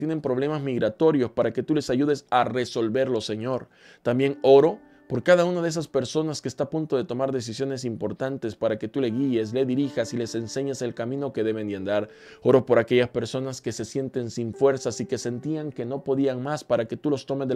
tienen problemas migratorios para que tú les ayudes a resolverlo, Señor. También oro por cada una de esas personas que está a punto de tomar decisiones importantes para que tú le guíes, le dirijas y les enseñes el camino que deben de andar. Oro por aquellas personas que se sienten sin fuerzas y que sentían que no podían más para que tú los tomes de